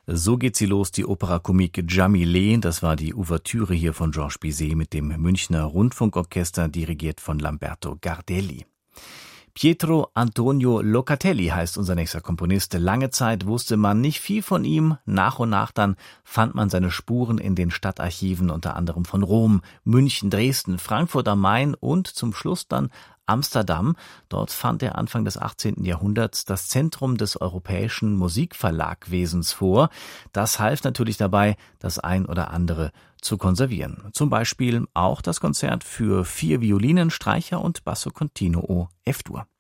So geht sie los, die Opera Comique Jamilé. Das war die Ouvertüre hier von Georges Bizet mit dem Münchner Rundfunkorchester, dirigiert von Lamberto Gardelli. Pietro Antonio Locatelli heißt unser nächster Komponist. Lange Zeit wusste man nicht viel von ihm. Nach und nach dann fand man seine Spuren in den Stadtarchiven, unter anderem von Rom, München, Dresden, Frankfurt am Main und zum Schluss dann Amsterdam. Dort fand er Anfang des 18. Jahrhunderts das Zentrum des europäischen Musikverlagwesens vor. Das half natürlich dabei, das ein oder andere zu konservieren. Zum Beispiel auch das Konzert für 4 Violinen, Streicher und Basso Continuo F-Dur.